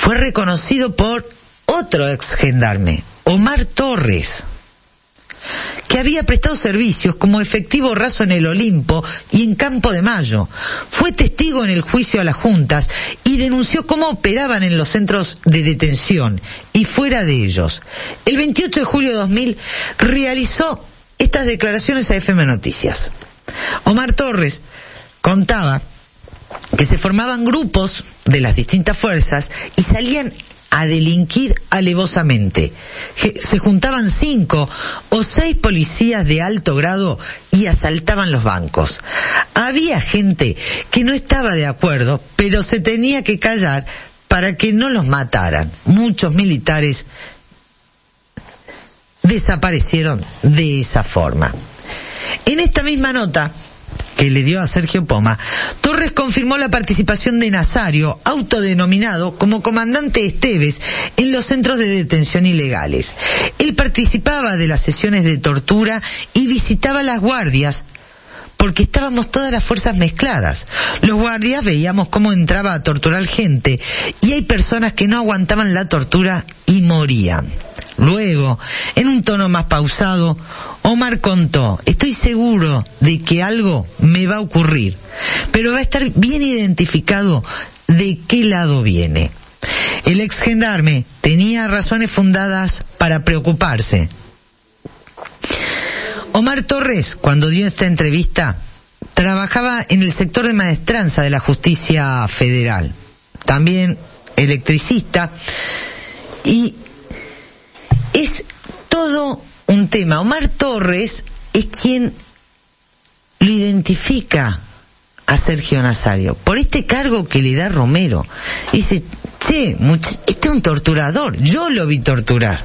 fue reconocido por otro ex gendarme, Omar Torres, que había prestado servicios como efectivo raso en el Olimpo y en Campo de Mayo. Fue testigo en el juicio a las juntas y denunció cómo operaban en los centros de detención y fuera de ellos. El 28 de julio de 2000 realizó estas declaraciones a FM Noticias. Omar Torres contaba que se formaban grupos de las distintas fuerzas y salían a delinquir alevosamente. Se juntaban 5 o 6 policías de alto grado y asaltaban los bancos. Había gente que no estaba de acuerdo, pero se tenía que callar para que no los mataran. Muchos militares desaparecieron de esa forma. En esta misma nota que le dio a Sergio Poma, Torres confirmó la participación de Nazario, autodenominado como comandante Esteves, en los centros de detención ilegales. Él participaba de las sesiones de tortura y visitaba las guardias, porque estábamos todas las fuerzas mezcladas. Los guardias veíamos cómo entraba a torturar gente, y hay personas que no aguantaban la tortura y morían. Luego, en un tono más pausado, Omar contó: estoy seguro de que algo me va a ocurrir, pero va a estar bien identificado de qué lado viene. El ex gendarme tenía razones fundadas para preocuparse. Omar Torres, cuando dio esta entrevista, trabajaba en el sector de maestranza de la justicia federal, también electricista, y es todo un tema. Omar Torres es quien lo identifica a Sergio Nazario por este cargo que le da Romero. Dice: che, este es un torturador, yo lo vi torturar.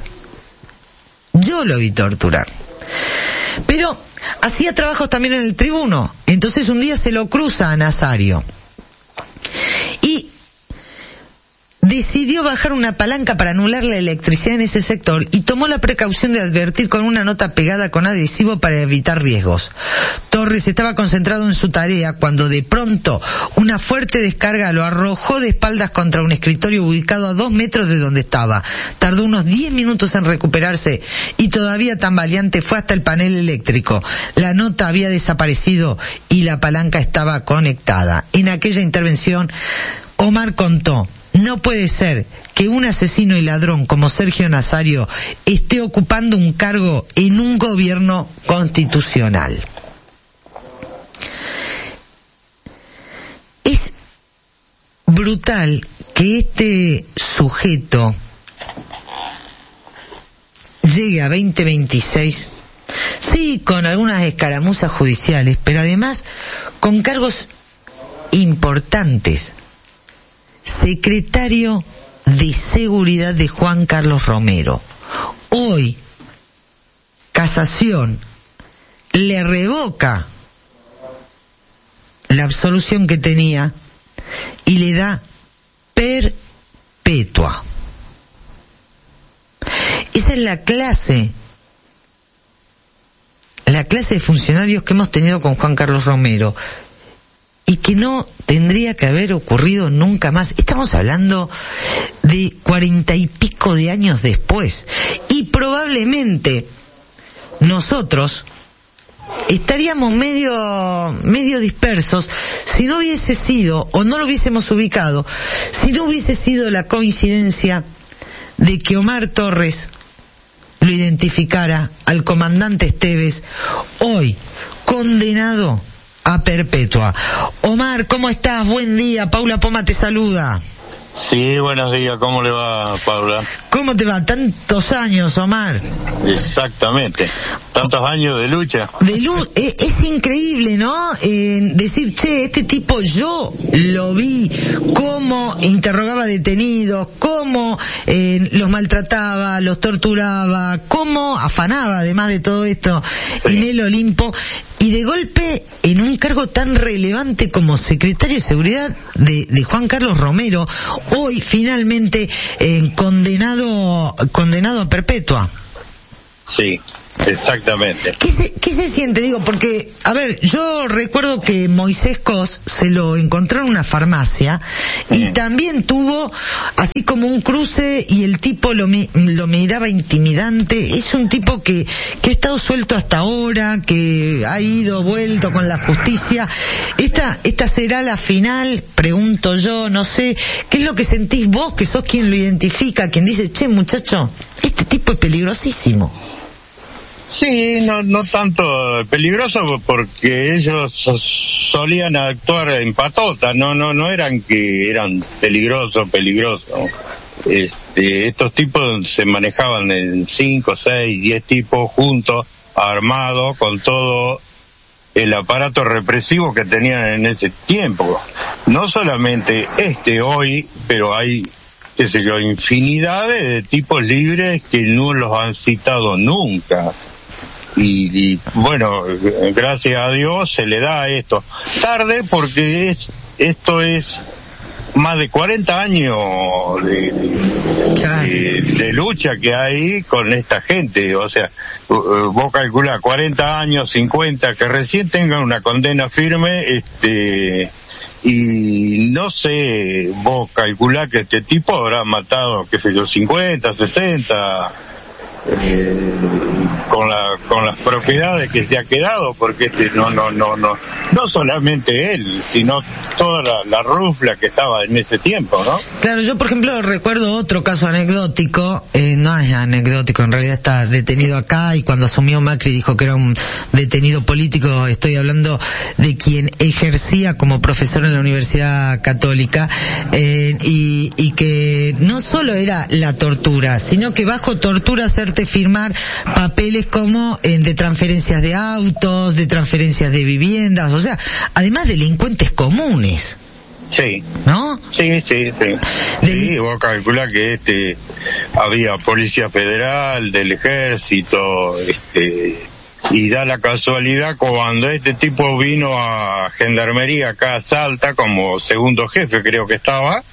Pero hacía trabajos también en el Tribuno. Entonces un día se lo cruza a Nazario y decidió bajar una palanca para anular la electricidad en ese sector y tomó la precaución de advertir con una nota pegada con adhesivo para evitar riesgos. Torres estaba concentrado en su tarea cuando de pronto una fuerte descarga lo arrojó de espaldas contra un escritorio ubicado a 2 metros de donde estaba. Tardó unos 10 minutos en recuperarse y todavía tambaleante fue hasta el panel eléctrico. La nota había desaparecido y la palanca estaba conectada. En aquella intervención, Omar contó: no puede ser que un asesino y ladrón como Sergio Nazario esté ocupando un cargo en un gobierno constitucional. Es brutal que este sujeto llegue a 2026, sí, con algunas escaramuzas judiciales, pero además con cargos importantes. Secretario de Seguridad de Juan Carlos Romero. Hoy, Casación le revoca la absolución que tenía y le da perpetua. Esa es la clase de funcionarios que hemos tenido con Juan Carlos Romero, y que no tendría que haber ocurrido nunca más. Estamos hablando de 40 y pico de años después, y probablemente nosotros estaríamos medio dispersos si no hubiese sido, o no lo hubiésemos ubicado, si no hubiese sido la coincidencia de que Omar Torres lo identificara al comandante Esteves, hoy condenado a perpetua. Omar, ¿cómo estás? Buen día. Paula Poma te saluda. Sí, buenos días. ¿Cómo le va, Paula? ¿Cómo te va? Tantos años, Omar. Exactamente. Tantos años de lucha. Es increíble, ¿no? Decir, che, este tipo yo lo vi, cómo interrogaba detenidos, cómo los maltrataba, los torturaba, cómo afanaba, además de todo esto, sí, en el Olimpo. Y de golpe, en un cargo tan relevante como secretario de Seguridad de Juan Carlos Romero, hoy finalmente condenado a perpetua. Sí, Exactamente. ¿Qué se siente? Digo, porque, a ver, yo recuerdo que Moisés Cos se lo encontró en una farmacia y también tuvo así como un cruce y el tipo lo miraba intimidante. Es un tipo que ha estado suelto hasta ahora, que ha ido, vuelto con la justicia. Esta será la final, pregunto yo, no sé, ¿qué es lo que sentís vos, que sos quien lo identifica, quien dice, che, muchacho, este tipo es peligrosísimo? Sí, no tanto peligroso, porque ellos solían actuar en patota, no eran que eran peligrosos. Estos tipos se manejaban en 5, 6, 10 tipos juntos, armados, con todo el aparato represivo que tenían en ese tiempo. No solamente hoy, pero hay, qué sé yo, infinidades de tipos libres que no los han citado nunca. Y bueno, gracias a Dios se le da esto. Tarde, porque esto es más de 40 años de lucha que hay con esta gente. O sea, vos calculás 40 años, 50, que recién tengan una condena firme, y no sé, vos calculás que este tipo habrá matado, qué sé yo, 50, 60, con las propiedades que se ha quedado, porque no solamente él, sino toda la rufla que estaba en ese tiempo, ¿no? Claro, yo por ejemplo recuerdo otro caso anecdótico, no es anecdótico, en realidad está detenido acá, y cuando asumió Macri dijo que era un detenido político. Estoy hablando de quien ejercía como profesor en la Universidad Católica, y que no solo era la tortura, sino que bajo tortura hacerte firmar papeles como de transferencias de autos, de transferencias de viviendas, o sea, además delincuentes comunes. Sí. ¿No? Sí. Sí, vos calculás que había Policía Federal, del Ejército, y da la casualidad cuando este tipo vino a Gendarmería acá a Salta como segundo jefe, creo que estaba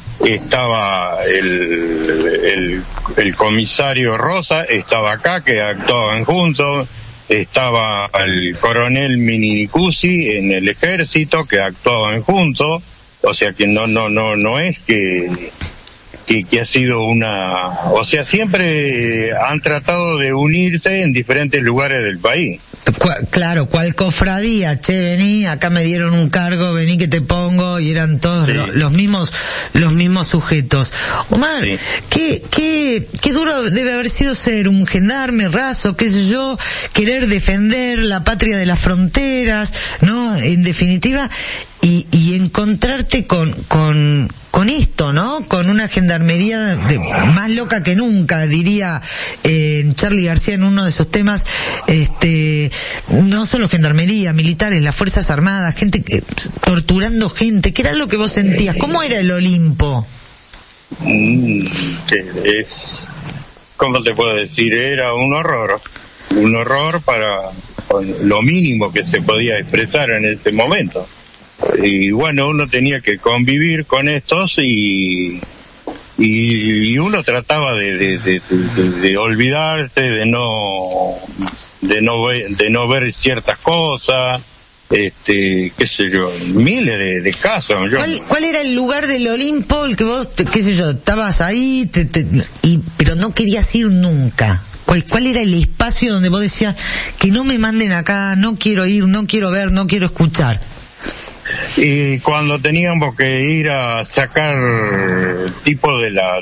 el comisario Rosa, estaba acá, que actuaban juntos, estaba el coronel Minicusi en el Ejército, que actuaban juntos. O sea que no es que ha sido o sea, siempre han tratado de unirse en diferentes lugares del país. Claro, cual cofradía, che, vení, acá me dieron un cargo, vení que te pongo, y eran todos los mismos sujetos. Omar, sí. ¿Qué duro debe haber sido ser un gendarme raso, qué sé yo, querer defender la patria de las fronteras, ¿no? En definitiva, y encontrarte con esto, ¿no? Con una gendarmería más loca que nunca, diría Charly García en uno de sus temas. No solo gendarmería, militares, las Fuerzas Armadas, gente torturando gente. ¿Qué era lo que vos sentías? ¿Cómo era el Olimpo? ¿Cómo te puedo decir? Era un horror para lo mínimo que se podía expresar en ese momento. Y bueno, uno tenía que convivir con estos y uno trataba de olvidarse, de no ver ciertas cosas, qué sé yo, miles de casos. ¿Cuál era el lugar del Olimpo, el que vos, qué sé yo, estabas ahí, pero no querías ir nunca? ¿Cuál era el espacio donde vos decías que no me manden acá, no quiero ir, no quiero ver, no quiero escuchar? Y cuando teníamos que ir a sacar tipo de la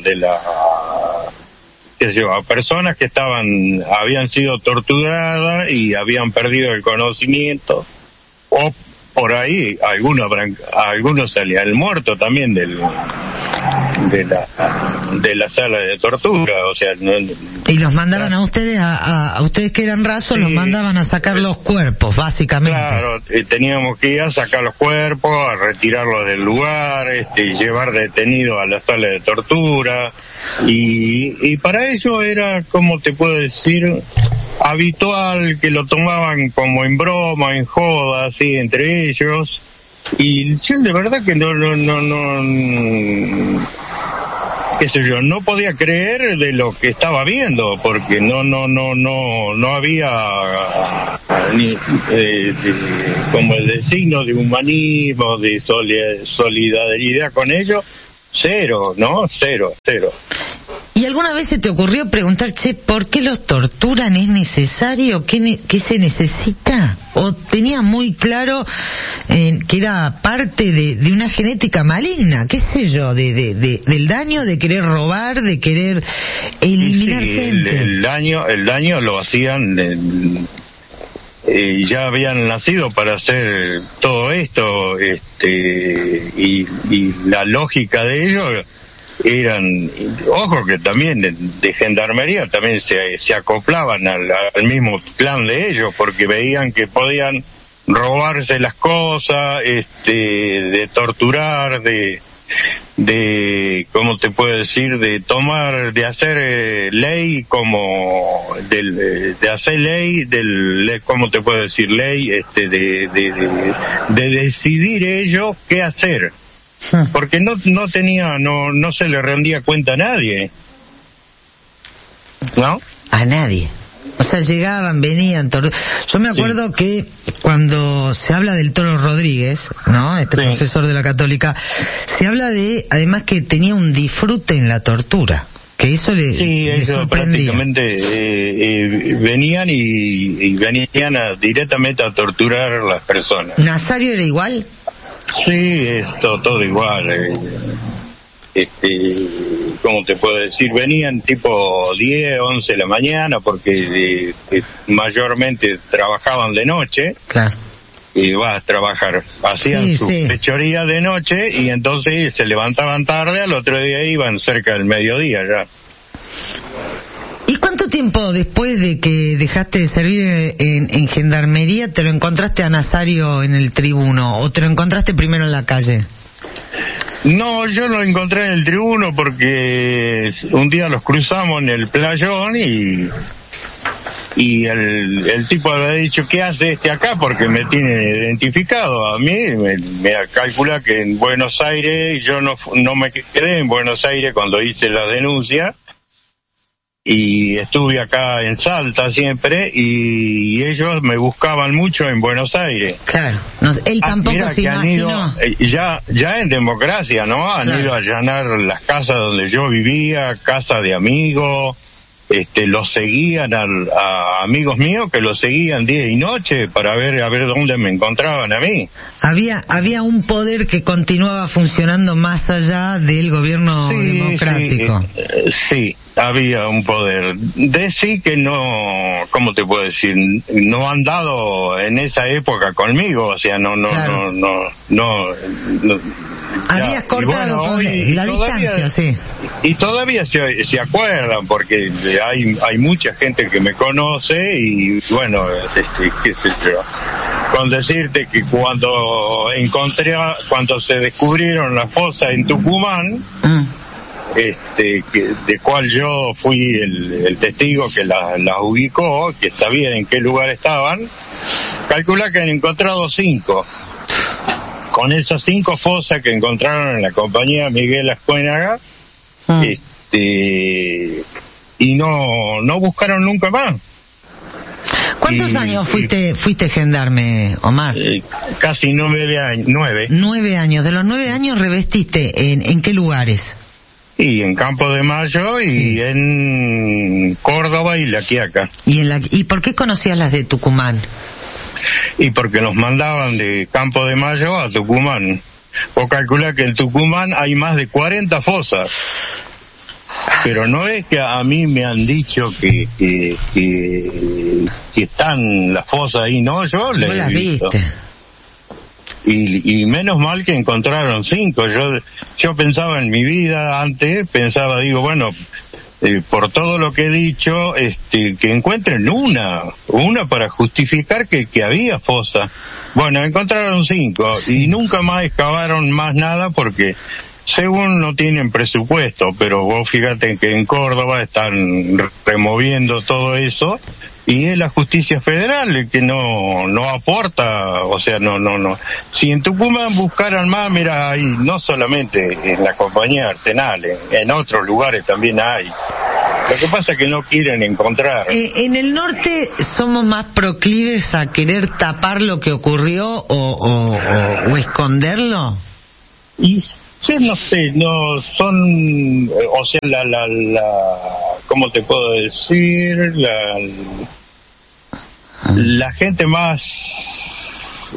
qué sé yo, a personas que habían sido torturadas y habían perdido el conocimiento, o por ahí algunos salían muertos también de la sala de tortura, o sea, y los mandaban a ustedes, a ustedes que eran rasos, los mandaban a sacar los cuerpos, básicamente. Claro, teníamos que ir a sacar los cuerpos, a retirarlos del lugar, llevar detenidos a la sala de tortura, y para eso era, como te puedo decir, habitual que lo tomaban como en broma, en joda, así, entre ellos. Y yo de verdad que qué sé yo, no podía creer de lo que estaba viendo, porque no había ni como el signo de humanismo, de solidaridad con ellos, cero. ¿Y alguna vez se te ocurrió preguntar, ¿por qué los torturan? ¿Es necesario? ¿Qué se necesita? ¿O tenías muy claro que era parte de una genética maligna? ¿Qué sé yo? Del daño, de querer robar, de querer eliminar gente. El daño lo hacían, ya habían nacido para hacer todo esto, y la lógica de ellos eran, ojo que también de gendarmería también se acoplaban al mismo plan de ellos, porque veían que podían robarse las cosas, de torturar, de ¿cómo te puedo decir? De tomar, de hacer ley como, de hacer ley ¿cómo te puedo decir? Ley, de decidir ellos qué hacer. Porque no se le rendía cuenta a nadie. ¿No? A nadie. O sea, llegaban, venían, yo me acuerdo que cuando se habla del Toro Rodríguez, ¿no? Profesor de la Católica, se habla además que tenía un disfrute en la tortura. Que eso le sorprendía. Prácticamente venían y venían directamente a torturar a las personas. ¿Nazario era igual? Sí, todo igual. ¿Cómo te puedo decir? Venían tipo 10, 11 de la mañana porque mayormente trabajaban de noche. Claro. Y vas a trabajar. Hacían su fechoría de noche y entonces se levantaban tarde, al otro día iban cerca del mediodía ya. ¿Y cuánto tiempo después de que dejaste de servir en gendarmería te lo encontraste a Nazario en el tribuno o te lo encontraste primero en la calle? No, yo lo encontré en el tribuno porque un día los cruzamos en el playón y el tipo había dicho, ¿qué hace acá? Porque me tienen identificado. A mí me calcula que en Buenos Aires, yo no me quedé en Buenos Aires cuando hice la denuncia, y estuve acá en Salta siempre, y ellos me buscaban mucho en Buenos Aires. Claro, él tampoco se imaginó. Ya en democracia, ¿no? Han ido a allanar las casas donde yo vivía, casa de amigos, los seguían a amigos míos que los seguían día y noche para ver dónde me encontraban a mí. Había un poder que continuaba funcionando más allá del gobierno democrático. Sí, había un poder. Decir que no, ¿cómo te puedo decir? No han dado en esa época conmigo, o sea, no. Habías cortado con la distancia, sí. Y todavía se acuerdan, porque hay mucha gente que me conoce y bueno, qué sé yo. Con decirte que cuando se descubrieron las fosas en Tucumán, de cual yo fui el testigo que las ubicó, que sabía en qué lugar estaban, calcula que han encontrado 5. Con esas 5 fosas que encontraron en la compañía Miguel Ascuénaga, y no buscaron nunca más. ¿Cuántos años fuiste gendarme, Omar? Casi 9 años. 9 años. De los 9 años revestiste ¿en qué lugares? Y en Campo de Mayo y en Córdoba y La Quiaca. ¿Y por qué conocías las de Tucumán? Y porque nos mandaban de Campo de Mayo a Tucumán. O calcula que en Tucumán hay más de 40 fosas. Pero no es que a mí me han dicho que están las fosas ahí, no, yo las he visto. Y menos mal que encontraron 5. Yo pensaba en mi vida antes, digo, bueno, por todo lo que he dicho, que encuentren una para justificar que había fosa. Bueno, encontraron 5 y nunca más excavaron más nada porque según no tienen presupuesto, pero vos fíjate que en Córdoba están removiendo todo eso y es la justicia federal el que no aporta, o sea, no. Si en Tucumán buscaran más, mira, ahí no solamente en la compañía Arsenal, en otros lugares también hay. Lo que pasa es que no quieren encontrar. En el norte somos más proclives a querer tapar lo que ocurrió o esconderlo. Y yo no sé, no son, o sea, ¿cómo te puedo decir? La gente más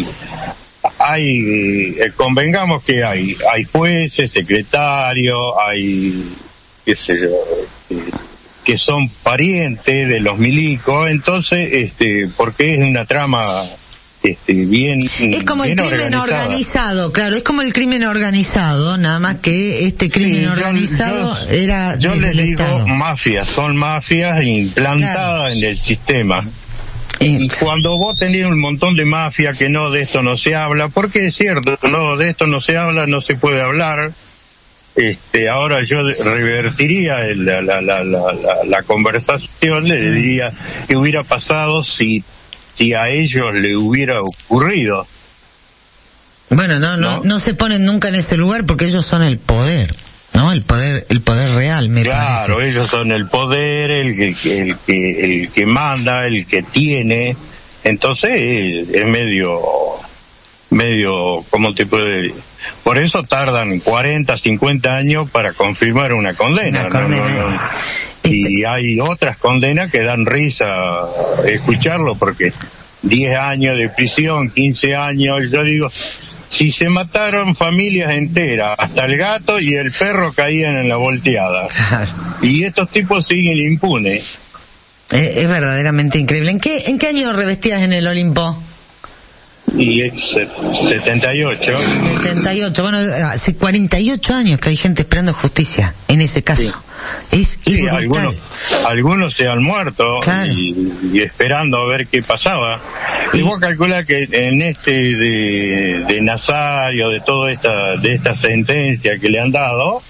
convengamos que hay jueces, secretarios, hay, qué sé yo, que son parientes de los milicos, entonces, porque es una trama, bien. Es como el crimen organizado, claro, es como el crimen organizado, nada más que este crimen organizado era. Yo les digo Estado. mafias, son mafias implantadas en el sistema. Y cuando vos tenés un montón de mafia que no, de esto no se habla, porque es cierto, no, de esto no se habla, no se puede hablar. Ahora yo revertiría la conversación, le diría qué hubiera pasado si a ellos le hubiera ocurrido. Bueno, no se ponen nunca en ese lugar porque ellos son el poder, ¿no? El poder real, me parece. Claro, ellos son el poder, el que manda, el que tiene. Entonces es medio, ¿cómo te puede decir? Por eso tardan 40, 50 años para confirmar una condena. Y hay otras condenas que dan risa escucharlo, porque 10 años de prisión, 15 años, yo digo, si se mataron familias enteras, hasta el gato y el perro caían en la volteada, y estos tipos siguen impunes. Es verdaderamente increíble. ¿En qué año revestías en el Olimpo? Y es 78. 78, bueno, hace 48 años que hay gente esperando justicia en ese caso. Sí. Es algunos se han muerto, claro. y esperando a ver qué pasaba. Y vos calculás que en de Nazario, de toda esta sentencia que le han dado,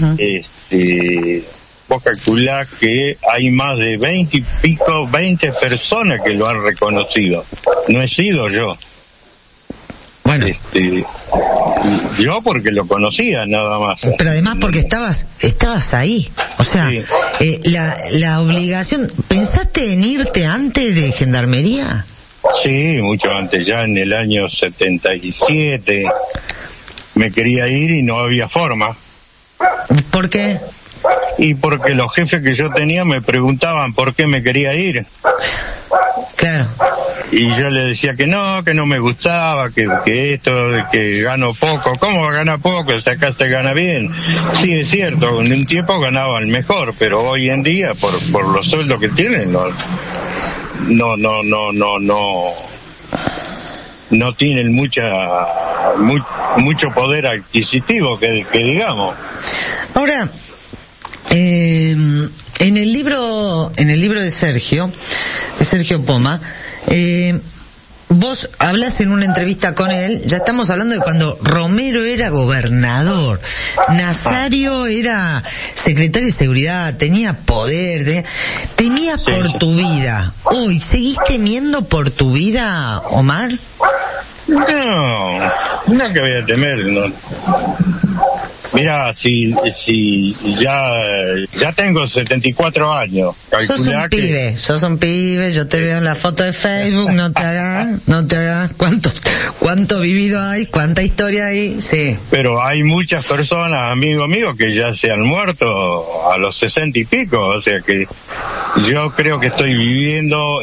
vos calculás que hay más de 20 personas que lo han reconocido. No he sido yo. Bueno. Yo porque lo conocía nada más. Pero además porque estabas ahí. O sea, sí. La obligación, ¿pensaste en irte antes de Gendarmería? Sí, mucho antes, ya en el año 77 me quería ir y no había forma. ¿Por qué? Y porque los jefes que yo tenía me preguntaban por qué me quería ir. Claro. Y yo le decía que no me gustaba, que esto, que gano poco. ¿Cómo va a ganar poco? O sea, acá se gana bien. Sí, es cierto, en un tiempo ganaban mejor, pero hoy en día, por los sueldos que tienen, no tienen mucho poder adquisitivo que digamos. Ahora, en el libro de Sergio Poma, vos hablas en una entrevista con él, ya estamos hablando de cuando Romero era gobernador, Nazario era secretario de seguridad, tenía poder, temías por tu vida. Hoy, ¿seguís temiendo por tu vida, Omar? No que voy a temer, no. Mira, si ya tengo 74 años. Sos un pibe, yo te veo en la foto de Facebook, no te hagas, cuánto vivido hay, cuánta historia hay, sí. Pero hay muchas personas, amigos míos, que ya se han muerto a los 60 y pico, o sea que yo creo que estoy viviendo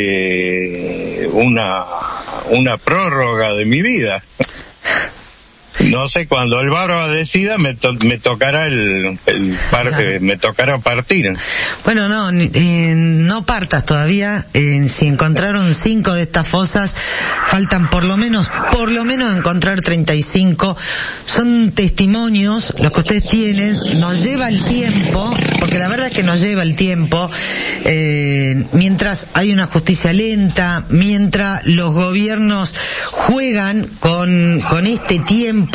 una prórroga de mi vida. No sé, cuando el Barba decida me tocará me tocará partir. Bueno, no partas todavía. Si encontraron 5 de estas fosas, faltan por lo menos encontrar 35. Son testimonios los que ustedes tienen. Nos lleva el tiempo, porque la verdad es que nos lleva el tiempo. Mientras hay una justicia lenta, mientras los gobiernos juegan con este tiempo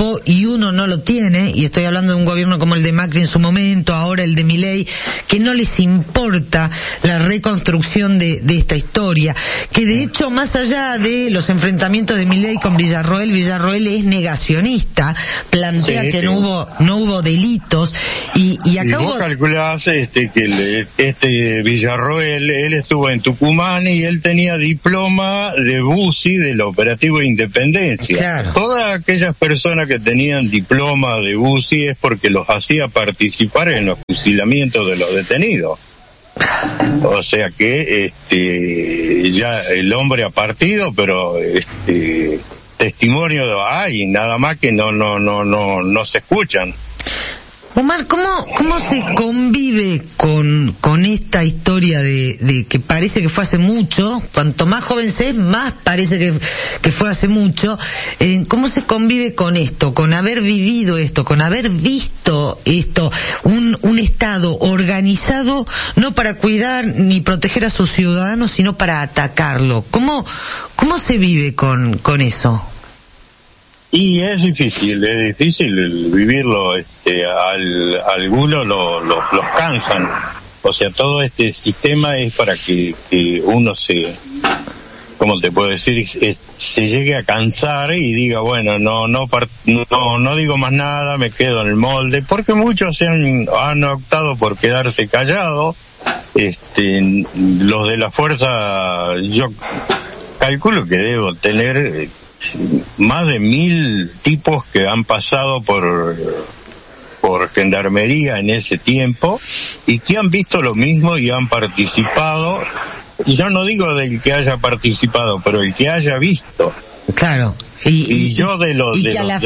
tiempo y uno no lo tiene, y estoy hablando de un gobierno como el de Macri en su momento, ahora el de Milei, que no les importa la reconstrucción de esta historia, que de hecho, más allá de los enfrentamientos de Milei con Villarroel es negacionista, plantea que no hubo delitos, y acá vos calculás que este Villarroel, él estuvo en Tucumán y él tenía diploma de BUSI, del Operativo Independencia. Claro. Todas aquellas personas que tenían diploma de BUSI es porque los hacía participar en los fusilamientos de los detenidos. O sea que ya el hombre ha partido, pero testimonio hay, nada más que no se escuchan. Omar, ¿cómo se convive con esta historia de que parece que fue hace mucho? Cuanto más joven se es, más parece que fue hace mucho. ¿Cómo se convive con esto? Con haber vivido esto, con haber visto esto, un Estado organizado no para cuidar ni proteger a sus ciudadanos, sino para atacarlo. ¿Cómo se vive con eso? Y es difícil vivirlo, algunos los cansan. O sea, todo este sistema es para que uno ¿cómo te puedo decir? Se llegue a cansar y diga, bueno, no digo más nada, me quedo en el molde, porque muchos han optado por quedarse callados. Los de la fuerza, yo calculo que debo tener más de 1000 tipos que han pasado por gendarmería en ese tiempo y que han visto lo mismo y han participado. Yo no digo del que haya participado, pero el que haya visto. Claro. Y yo de los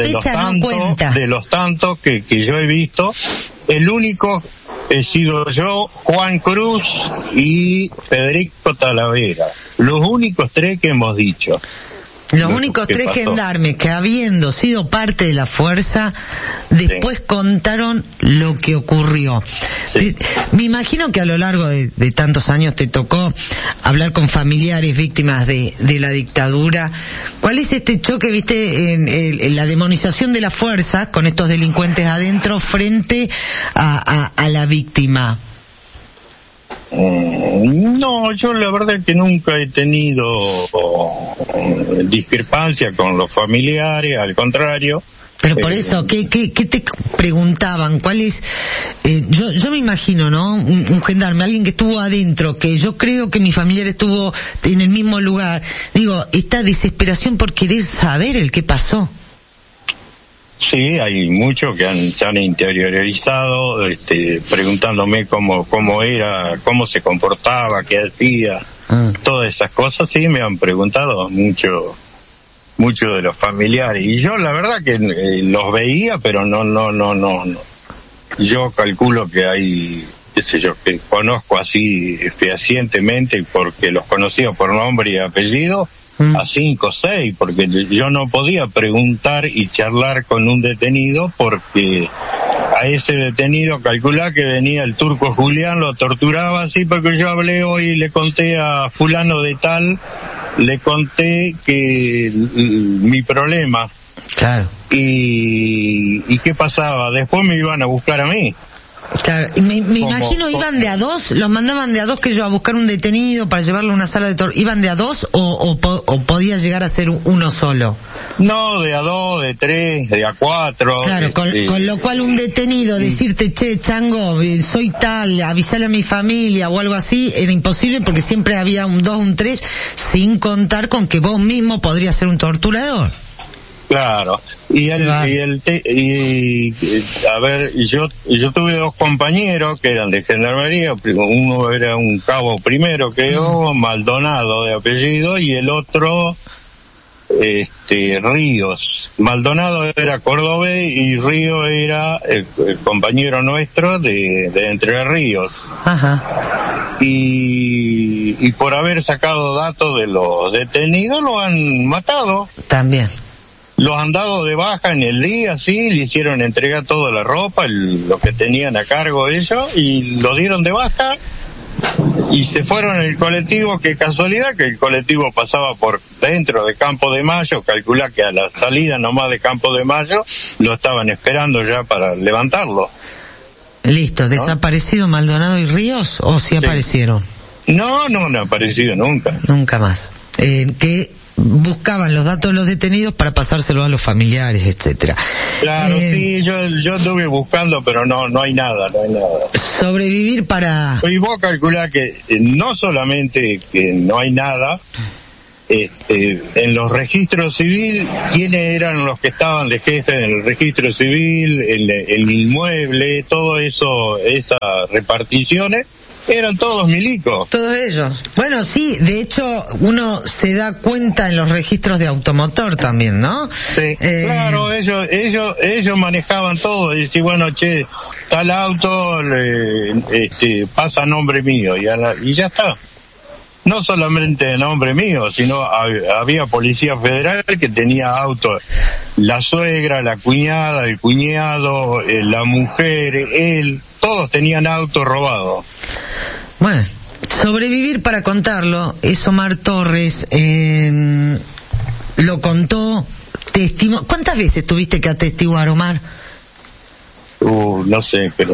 tantos que yo he visto, el único he sido yo, Juan Cruz y Federico Talavera. Los únicos 3 que hemos dicho. Los únicos 3 gendarmes que, habiendo sido parte de la fuerza, después contaron lo que ocurrió. Sí. Me imagino que a lo largo de tantos años te tocó hablar con familiares víctimas de la dictadura. ¿Cuál es este choque, viste, en la demonización de la fuerza con estos delincuentes adentro frente a la víctima? No, yo la verdad es que nunca he tenido discrepancia con los familiares, al contrario. Pero por eso, ¿qué te preguntaban? ¿Cuál es? Yo me imagino, ¿no? Un gendarme, alguien que estuvo adentro, que yo creo que mi familiar estuvo en el mismo lugar. Digo, esta desesperación por querer saber el qué pasó. Sí, hay muchos que se han interiorizado, preguntándome cómo era, cómo se comportaba, qué hacía, todas esas cosas. Sí, me han preguntado mucho de los familiares, y yo la verdad que los veía, pero no. Yo calculo que hay, qué sé yo, que conozco así fehacientemente, porque los conocía por nombre y apellido, a 5 o 6, porque yo no podía preguntar y charlar con un detenido, porque a ese detenido calculá que venía el turco Julián, lo torturaba así, porque yo hablé hoy y le conté a fulano de tal, le conté que mi problema. Claro. Y ¿qué pasaba? Después me iban a buscar a mí. Claro, y me imagino iban de a 2, los mandaban de a 2, que yo a buscar un detenido para llevarlo a una sala de tortura. ¿Iban de a 2 o podía llegar a ser uno solo? No, de a 2, de 3, de a 4. Claro, con lo cual un detenido decirte, che, chango, soy tal, avisale a mi familia o algo así, era imposible, porque siempre había un 2, un 3, sin contar con que vos mismo podrías ser un torturador. Claro. A ver, yo tuve 2 compañeros que eran de gendarmería. Uno era un cabo primero, creo, Maldonado de apellido, y el otro Ríos. Maldonado era cordobés y Ríos era el compañero nuestro de Entre Ríos. Ajá. Y por haber sacado datos de los detenidos lo han matado. También. Los han dado de baja en el día, sí, le hicieron entregar toda la ropa, lo que tenían a cargo ellos, y lo dieron de baja, y se fueron en el colectivo. Qué casualidad que el colectivo pasaba por dentro de Campo de Mayo. Calculá que a la salida nomás de Campo de Mayo lo estaban esperando ya para levantarlo. Listo, ¿no? ¿Desaparecido Maldonado y Ríos o sí aparecieron? No han aparecido nunca. Nunca más. Que buscaban los datos de los detenidos para pasárselos a los familiares, etcétera. Claro, sí, yo estuve buscando, pero no hay nada. Sobrevivir para... Y vos calculás que no solamente que no hay nada, en los registros civil, ¿quiénes eran los que estaban de jefe en el registro civil, el inmueble, todo eso, esas reparticiones? Eran todos milicos. Todos ellos. Bueno, sí, de hecho, uno se da cuenta en los registros de automotor también, ¿no? Sí, claro, ellos manejaban todo. Y decían, bueno, che, tal auto pasa a nombre mío, y ya está. No solamente a nombre mío, sino había policía federal que tenía autos. La suegra, la cuñada, el cuñado, la mujer, él, todos tenían autos robados. Bueno, sobrevivir para contarlo, es Omar Torres, lo contó, testimonió. ¿Cuántas veces tuviste que atestiguar, Omar? No sé, pero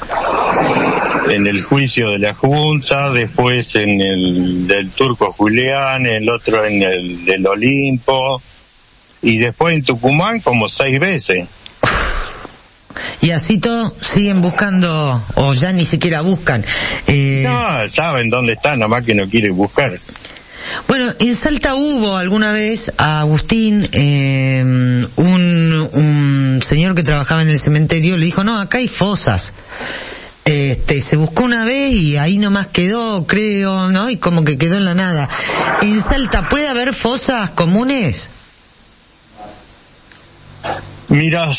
en el juicio de la Junta, después en el del Turco Julián, el otro en el del Olimpo, y después en Tucumán como 6 veces. Y así todo siguen buscando, o ya ni siquiera buscan. No, saben dónde están, nomás que no quieren buscar. Bueno, en Salta hubo alguna vez a Agustín, un señor que trabajaba en el cementerio, le dijo, no, acá hay fosas. Se buscó una vez y ahí nomás quedó, creo, ¿no? Y como que quedó en la nada. ¿En Salta puede haber fosas comunes? Mira,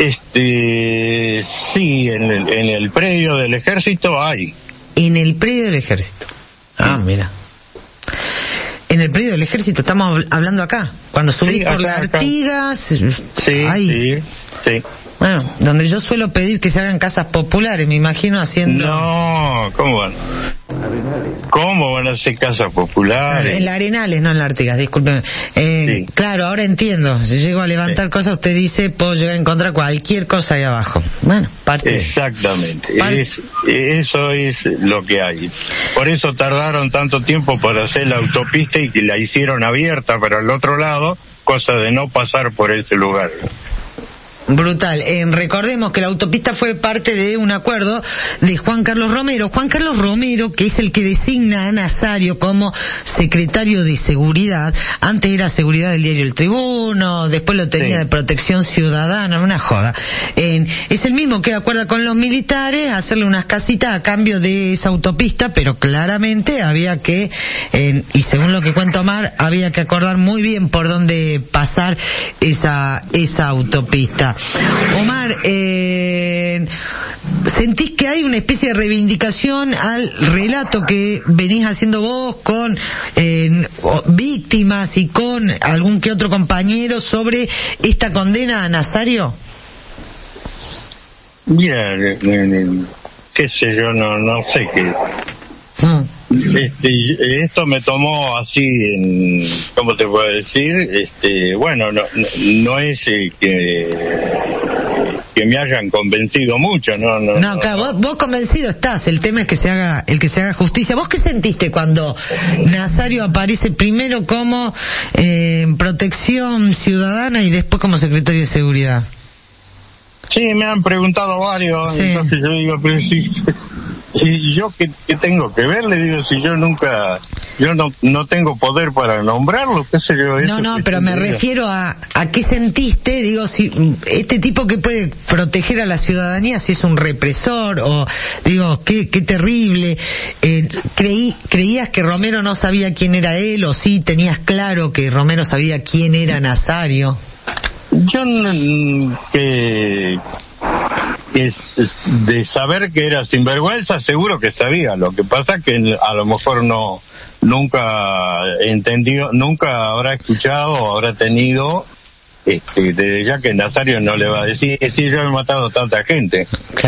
sí, en el predio del ejército hay. En el predio del ejército. Ah, mira. En el predio del ejército, estamos hablando acá. Cuando subís por las Artigas, sí, ahí. Sí. Bueno, donde yo suelo pedir que se hagan casas populares, me imagino haciendo... No, ¿cómo van? ¿Cómo van a hacer casas populares? En la Arenales, no en la Artigas, discúlpeme. Sí. Claro, ahora entiendo. Si llego a levantar cosas, usted dice, puedo llegar a encontrar cualquier cosa ahí abajo. Bueno, parte. Exactamente. Eso es lo que hay. Por eso tardaron tanto tiempo para hacer la autopista y que la hicieron abierta para el otro lado, cosa de no pasar por ese lugar. Brutal. Recordemos que la autopista fue parte de un acuerdo de Juan Carlos Romero. Juan Carlos Romero, que es el que designa a Nazario como secretario de Seguridad. Antes era Seguridad del diario El Tribuno, después lo tenía de Protección Ciudadana, una joda. Es el mismo que acuerda con los militares hacerle unas casitas a cambio de esa autopista, pero claramente había que, y según lo que cuenta Omar, había que acordar muy bien por dónde pasar esa autopista. Omar, ¿sentís que hay una especie de reivindicación al relato que venís haciendo vos con víctimas y con algún que otro compañero sobre esta condena a Nazario? Mira, qué sé yo, no sé qué. Esto me tomó así ¿cómo te puedo decir? Bueno, no es que me hayan convencido mucho, no, claro, vos convencido estás, el tema es que se haga justicia. ¿Vos qué sentiste cuando Nazario aparece primero como Protección Ciudadana y después como secretario de Seguridad? Sí, me han preguntado varios, entonces yo digo, pero sí. ¿Y yo qué tengo que ver? Le digo, si yo no tengo poder para nombrarlo, qué sé yo. No, pero me refiero a qué sentiste, digo, si este tipo que puede proteger a la ciudadanía, si es un represor, o digo, qué terrible. ¿Creías que Romero no sabía quién era él, o sí tenías claro que Romero sabía quién era Nazario? Yo de saber que era sinvergüenza, seguro que sabía. Lo que pasa que a lo mejor nunca entendió, nunca habrá escuchado o habrá tenido, desde ya que Nazario no le va a decir, yo he matado a tanta gente. Claro.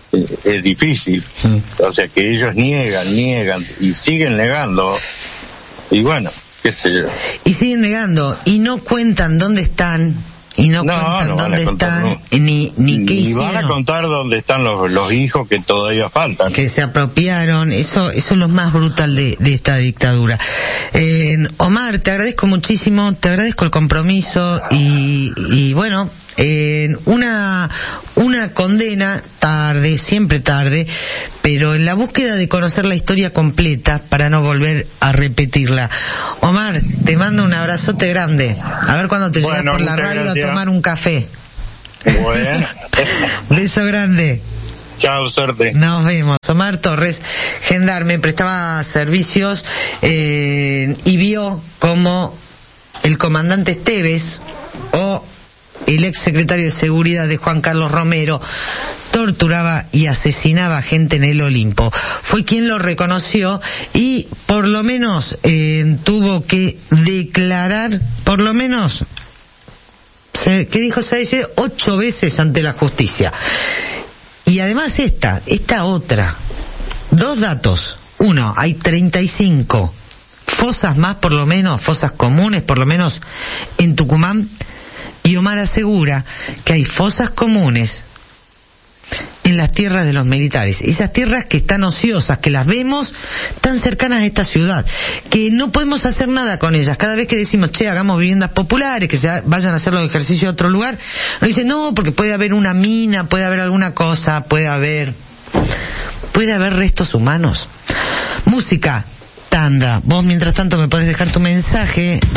es difícil. Sí. O sea que ellos niegan y siguen negando. Y bueno, qué sé yo. Y siguen negando y no cuentan dónde están. Y no cuentan dónde están, ni qué hicieron. Ni van a contar dónde están los hijos que todavía faltan. Que se apropiaron, eso es lo más brutal de esta dictadura. Omar, te agradezco muchísimo, te agradezco el compromiso y bueno, una condena tarde, siempre tarde, pero en la búsqueda de conocer la historia completa para no volver a repetirla. Omar, te mando un abrazote grande. A ver cuándo te llegas por la radio gracias. A tomar un café. Bueno. Beso grande. Chao, suerte. Nos vemos. Omar Torres, gendarme, prestaba servicios y vio como el comandante Esteves o el ex secretario de Seguridad de Juan Carlos Romero torturaba y asesinaba gente en el Olimpo. Fue quien lo reconoció y por lo menos tuvo que declarar, por lo menos, ¿qué dijo? Se dice 8 veces ante la justicia. Y además esta otra. 2 datos. 1, hay 35 fosas más, por lo menos, fosas comunes, por lo menos en Tucumán. Y Omar asegura que hay fosas comunes en las tierras de los militares. Esas tierras que están ociosas, que las vemos tan cercanas a esta ciudad, que no podemos hacer nada con ellas. Cada vez que decimos, hagamos viviendas populares, que se vayan a hacer los ejercicios a otro lugar, nos dicen, no, porque puede haber una mina, puede haber alguna cosa, puede haber restos humanos. Música, tanda. Vos mientras tanto me podés dejar tu mensaje